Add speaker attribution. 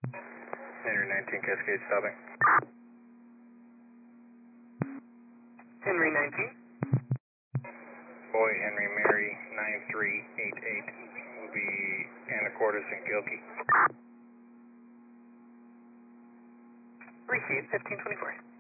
Speaker 1: Henry 19 Cascade stopping.
Speaker 2: Henry 19.
Speaker 1: Boy, Henry Mary 9388 will be Anacortes and Gilkey.
Speaker 2: Received 1524.